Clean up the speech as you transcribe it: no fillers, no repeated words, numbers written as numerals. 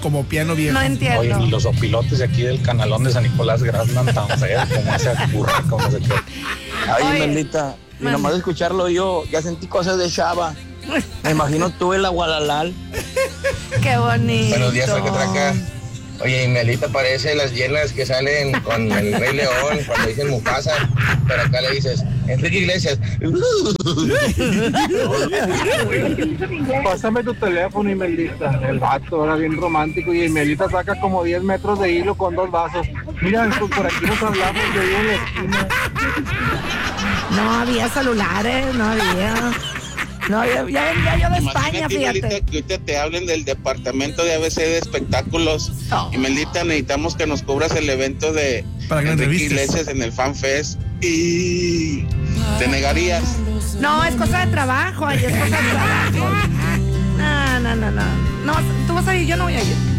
como piano viejo. No entiendo. Oye, y los opilotes de aquí del canalón de San Nicolás Grasman tan feos como ese burraco, no sé qué. Ay, Oye, Imelita, y mande. nomás de escucharlo yo, ya sentí cosas de Chava. Me imagino tú en la Gualalal. Qué bonito. Buenos días, Traca. Oye, Imelita parece las llenas que salen con el Rey León cuando dicen Mufasa, pero acá le dices, Enrique Iglesias. Pásame tu teléfono, Imelita. El vato era bien romántico y Imelita saca como 10 metros de hilo con 2 vasos. Mira, por aquí nos hablamos de ahí en la esquina. No había celulares, no había. No, ya venía yo de España, Imagínate, fíjate. Imelita, que ahorita te hablen del departamento de ABC de espectáculos. Oh. Imelita, necesitamos que nos cubras el evento de Para que me Enrique entrevistes. Iglesias en el Fan Fest. Y te negarías. No, es cosa de trabajo, ay, es cosa de trabajo. No. No, tú vas a ir, yo no voy a ir.